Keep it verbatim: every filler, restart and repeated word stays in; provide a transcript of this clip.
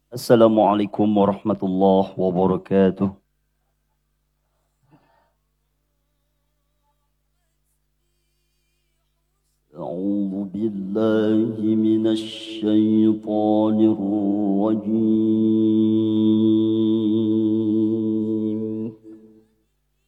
السلام عليكم ورحمة الله وبركاته. أعوذ بالله من الشيطان الرجيم.